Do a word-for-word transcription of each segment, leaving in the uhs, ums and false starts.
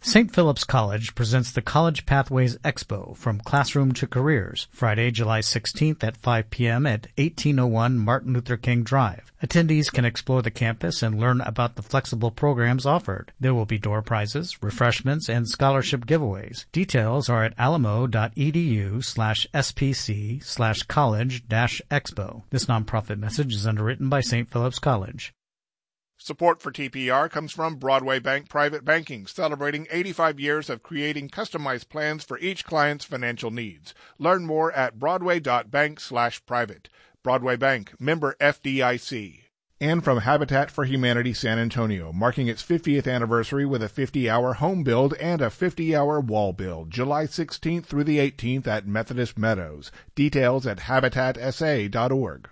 Saint Philip's College presents the College Pathways Expo From Classroom to Careers, Friday, July sixteenth at five p.m. at eighteen oh one Martin Luther King Drive. Attendees can explore the campus and learn about the flexible programs offered. There will be door prizes, refreshments, and scholarship giveaways. Details are at alamo.edu slash spc slash college dash expo. This nonprofit message is underwritten by Saint Philip's College. Support for T P R comes from Broadway Bank Private Banking, celebrating eighty-five years of creating customized plans for each client's financial needs. Learn more at broadway.bank slash private. Broadway Bank, member F D I C. And from Habitat for Humanity San Antonio, marking its fiftieth anniversary with a fifty-hour home build and a fifty-hour wall build, July sixteenth through the eighteenth at Methodist Meadows. Details at habitat s a dot org.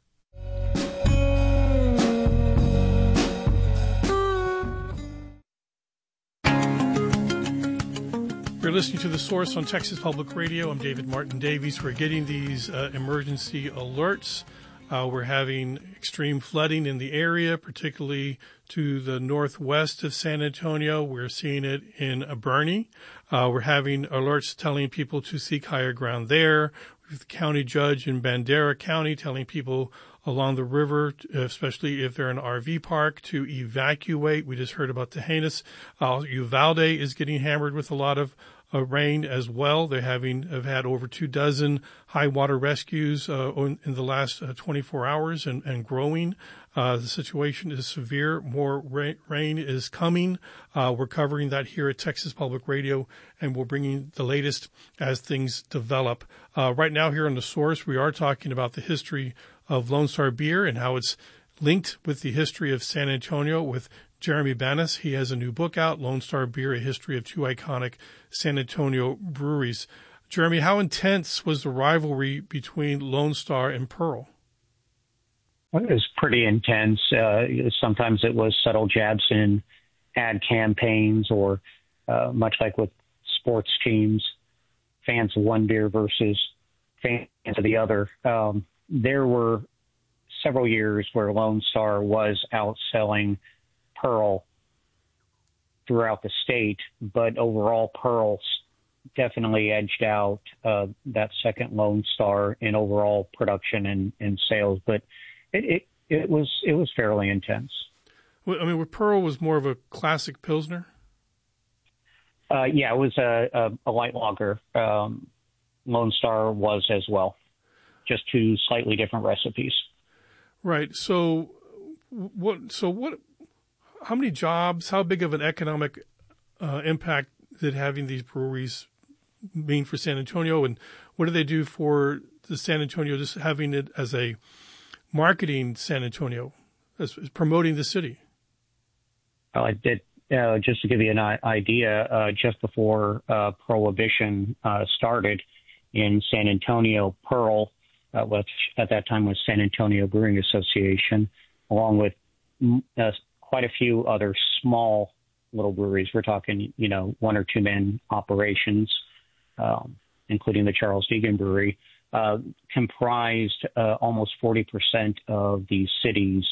You're listening to The Source on Texas Public Radio. I'm David Martin Davies. We're getting these uh, emergency alerts. Uh, we're having extreme flooding in the area, particularly to the northwest of San Antonio. We're seeing it in Bernie. Uh, we're having alerts telling people to seek higher ground there. With the county judge in Bandera County telling people along the river, especially if they're in an R V park, to evacuate. We just heard about Tehanas. Uh, Uvalde is getting hammered with a lot of uh, rain as well. They having have had over two dozen high water rescues uh, in the last uh, twenty-four hours and, and growing. Uh, the situation is severe. More ra- rain is coming. Uh, we're covering that here at Texas Public Radio, and we're bringing the latest as things develop. Uh, right now here on The Source, we are talking about the history of Lone Star Beer and how it's linked with the history of San Antonio with Jeremy Banas. He has a new book out, Lone Star Beer, A History of Two Iconic San Antonio Breweries. Jeremy, how intense was the rivalry between Lone Star and Pearl? Well, it was pretty intense. Uh, sometimes it was subtle jabs in ad campaigns or uh, much like with sports teams, fans of one beer versus fans of the other. Um, there were several years where Lone Star was outselling Pearl throughout the state, but overall Pearl definitely edged out uh, that second Lone Star in overall production and, and sales. But it, it it was it was fairly intense. Well, I mean, Pearl was more of a classic Pilsner. Uh, yeah, it was a, a, a light lager. Um, Lone Star was as well, just two slightly different recipes. Right. So, what? So what? How many jobs? How big of an economic uh, impact did having these breweries mean for San Antonio, and what do they do for the San Antonio? Just having it as a marketing San Antonio, as, as promoting the city. Well, I did. Uh, just to give you an idea, uh, just before uh, Prohibition uh, started in San Antonio, Pearl, uh, which at that time was San Antonio Brewing Association, along with uh, quite a few other small little breweries. We're talking, you know, one or two man operations, um, including the Charles Deegan Brewery, uh, comprised uh, almost forty percent of the city's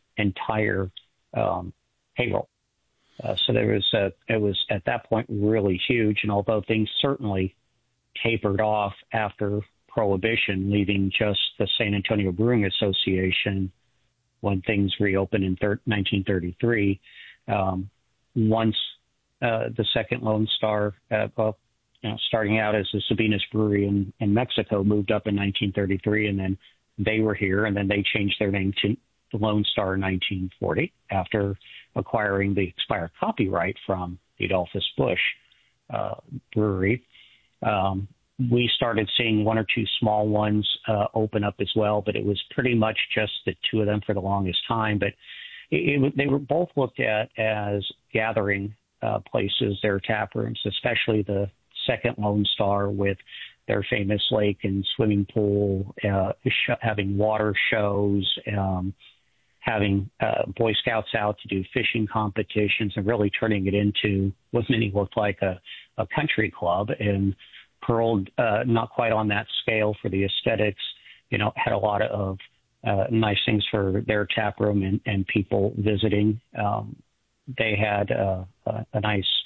entire um, payroll. Uh, so there was a, it was at that point really huge. And although things certainly tapered off after Prohibition, leaving just the San Antonio Brewing Association when things reopened in thir- nineteen thirty-three, um, once uh, the second Lone Star, uh, well, you know, starting out as the Sabinas Brewery in, in Mexico, moved up in nineteen thirty-three, and then they were here, and then they changed their name to the Lone Star in nineteen forty after acquiring the expired copyright from the Adolphus Busch uh, brewery. Um, we started seeing one or two small ones uh, open up as well, but it was pretty much just the two of them for the longest time. But it, it, they were both looked at as gathering uh, places, their tap rooms, especially the second Lone Star with their famous lake and swimming pool, uh, sh- having water shows, um, having uh, Boy Scouts out to do fishing competitions, and really turning it into what many looked like a, a country club. And Pearl, uh, not quite on that scale for the aesthetics, you know, had a lot of uh, nice things for their tap room and, and people visiting. Um, they had uh, a, a nice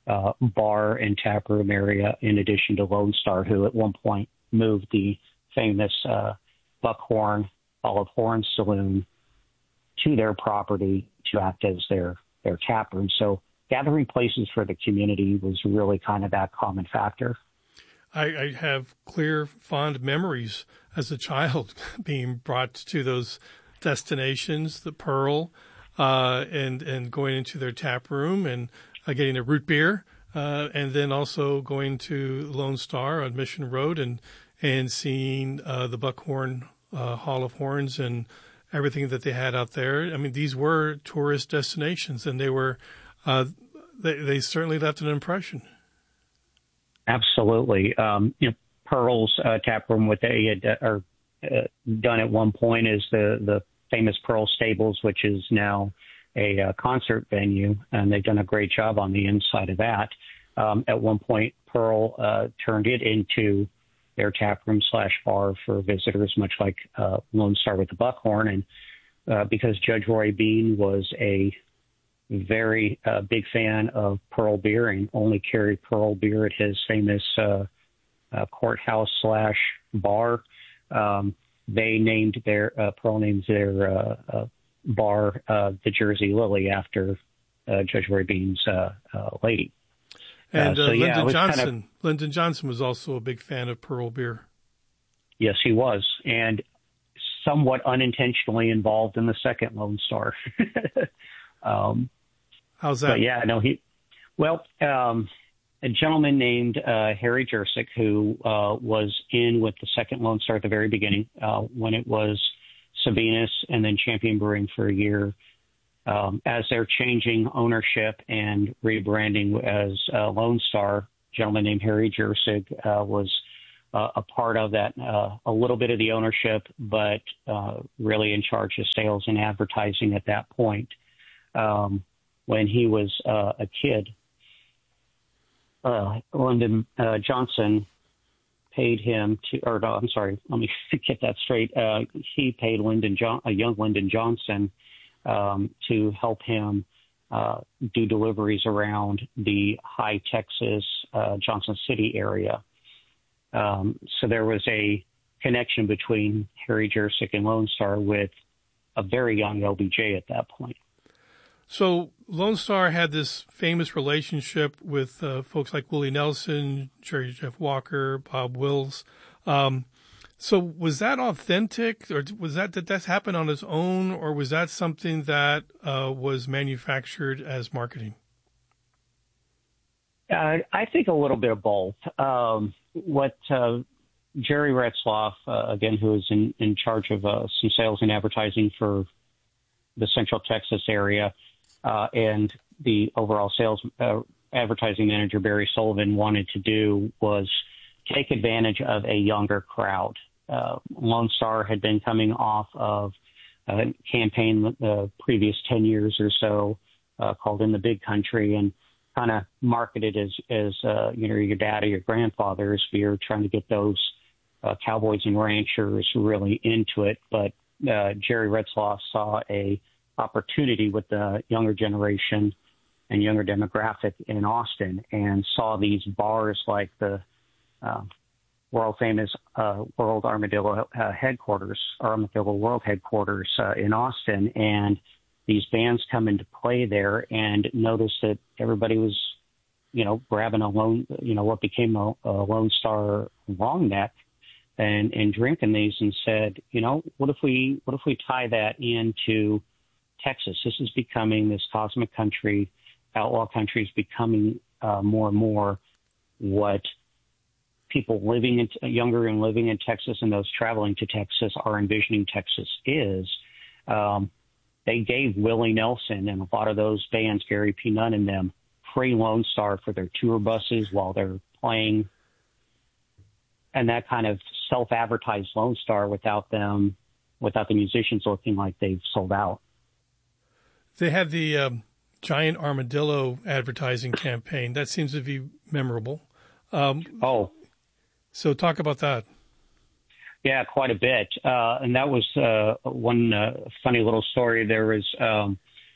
uh, bar and tap room area, in addition to Lone Star, who at one point moved the famous uh, Buckhorn Olive Horn Saloon to their property to act as their, their tap room. So gathering places for the community was really kind of that common factor. I, I have clear, fond memories as a child being brought to those destinations, the Pearl, uh, and and going into their tap room and uh, getting a root beer, uh, and then also going to Lone Star on Mission Road and and seeing uh, the Buckhorn uh, Hall of Horns and everything that they had out there. I mean, these were tourist destinations, and they were uh, they, they certainly left an impression. Absolutely. Um, you know, Pearl's uh, tap room, what they had uh, or, uh, done at one point is the, the famous Pearl Stables, which is now a uh, concert venue, and they've done a great job on the inside of that. Um, at one point, Pearl uh, turned it into their tap room slash bar for visitors, much like uh, Lone Star with the Buckhorn. And uh, because Judge Roy Bean was a very uh, big fan of Pearl beer and only carried Pearl beer at his famous uh, uh, courthouse slash bar, um, they named their uh, Pearl named their uh, uh, bar uh, the Jersey Lily after uh, Judge Roy Bean's uh, uh, lady. And uh, uh, so, Lyndon yeah, Johnson, kind of, Lyndon Johnson was also a big fan of Pearl beer. Yes, he was, and somewhat unintentionally involved in the second Lone Star. um, How's that? But yeah, no, he, well, um, a gentleman named uh, Harry Jersick, who uh, was in with the second Lone Star at the very beginning, uh, when it was Sabinas and then Champion Brewing for a year. Um, as they're changing ownership and rebranding as uh, Lone Star, a gentleman named Harry Jersick uh, was uh, a part of that, uh, a little bit of the ownership, but uh, really in charge of sales and advertising at that point. Um, when he was uh, a kid, uh, Lyndon uh, Johnson paid him to, or no, I'm sorry, let me get that straight. Uh, he paid Lyndon John, a young Lyndon Johnson, um, to help him uh, do deliveries around the high Texas, uh, Johnson City area. Um, so there was a connection between Harry Jersick and Lone Star with a very young L B J at that point. So Lone Star had this famous relationship with uh, folks like Willie Nelson, Jerry Jeff Walker, Bob Wills. Um, so was that authentic, or was that did that happen on its own, or was that something that uh, was manufactured as marketing? Uh, I think a little bit of both. Um, what uh, Jerry Retzloff, uh, again, who is in, in charge of uh, some sales and advertising for the Central Texas area, uh, and the overall sales uh, advertising manager, Barry Sullivan, wanted to do was take advantage of a younger crowd. Uh, Lone Star had been coming off of a campaign the previous ten years or so uh, called In the Big Country, and kind of marketed as, as uh, you know, your dad or your grandfather's beer, trying to get those uh, cowboys and ranchers really into it. But uh, Jerry Retzloff saw a opportunity with the younger generation and younger demographic in Austin, and saw these bars like the uh, world famous uh, World Armadillo uh, headquarters, Armadillo World headquarters uh, in Austin, and these bands come into play there, and noticed that everybody was, you know, grabbing a lone, you know, what became a, a Lone Star long neck, and and drinking these, and said, you know, what if we what if we tie that into Texas? This is becoming this cosmic country, outlaw country is becoming uh, more and more what people living in younger and living in Texas and those traveling to Texas are envisioning Texas is. Um, they gave Willie Nelson and a lot of those bands, Gary P. Nunn and them, free Lone Star for their tour buses while they're playing. And that kind of self-advertised Lone Star without them, without the musicians looking like they've sold out. They had the um, giant armadillo advertising campaign. That seems to be memorable. Um, oh. So talk about that. Yeah, quite a bit. Uh, and that was uh, one uh, funny little story. There was um,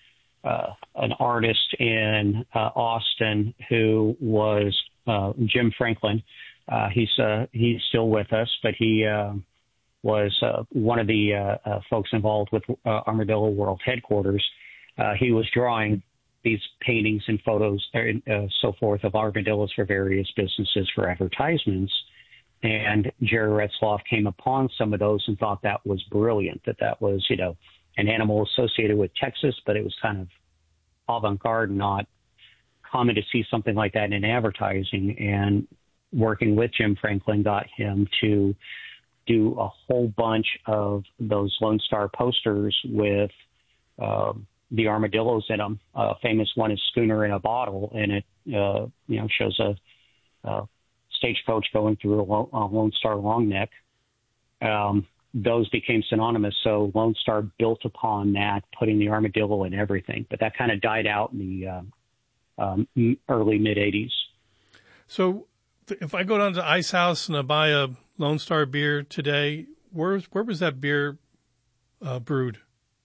uh, an artist in uh, Austin who was uh, Jim Franklin. Uh, he's uh, he's still with us, but he uh, was uh, one of the uh, uh, folks involved with uh, Armadillo World Headquarters. Uh, he was drawing these paintings and photos and uh, so forth of armadillos for various businesses for advertisements. And Jerry Retzloff came upon some of those and thought that was brilliant, that that was, you know, an animal associated with Texas, but it was kind of avant-garde, not common to see something like that in advertising. And working with Jim Franklin got him to do a whole bunch of those Lone Star posters with uh, the armadillos in them. A uh, famous one is Schooner in a Bottle, and it uh, you know shows a, a stagecoach going through a, lo- a Lone Star long neck. Um, those became synonymous, so Lone Star built upon that, putting the armadillo in everything. But that kind of died out in the uh, um, early mid-eighties. So if I go down to Ice House and I buy a Lone Star beer today, where where was that beer uh, brewed?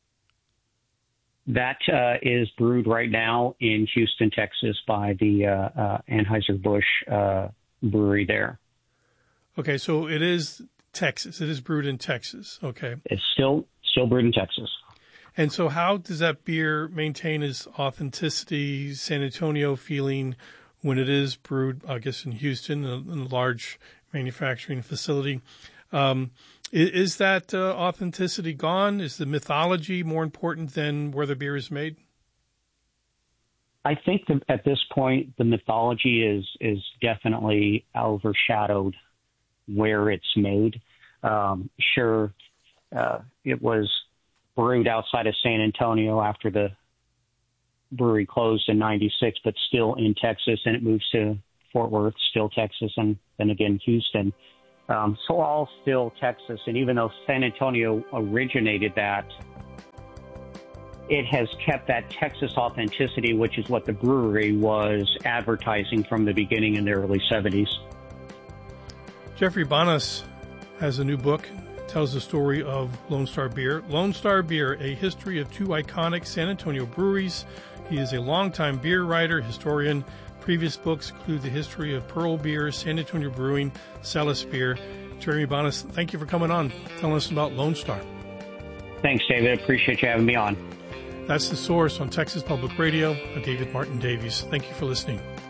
That uh, is brewed right now in Houston, Texas, by the uh, uh, Anheuser-Busch uh, brewery there. Okay, so it is Texas. It is brewed in Texas. Okay, it's still still brewed in Texas. And so, how does that beer maintain its authenticity, San Antonio feeling when it is brewed, I guess, in Houston, in a large manufacturing facility? Um, is, is that uh, authenticity gone? Is the mythology more important than where the beer is made? I think that at this point, the mythology is is definitely overshadowed where it's made. Um, sure, uh, it was brewed outside of San Antonio after the brewery closed in ninety-six, but still in Texas, and it moves to Fort Worth, still Texas, and then again Houston. Um, so all still Texas, and even though San Antonio originated that, it has kept that Texas authenticity, which is what the brewery was advertising from the beginning in the early seventies. Jeffrey Bonas has a new book. It tells the story of Lone Star Beer. Lone Star Beer, a history of two iconic San Antonio breweries. He is a longtime beer writer, historian. Previous books include the history of Pearl Beer, San Antonio Brewing, Celis Beer. Jeremy Bonas, thank you for coming on, telling us about Lone Star. Thanks, David. Appreciate you having me on. That's The Source on Texas Public Radio. I'm David Martin Davies. Thank you for listening.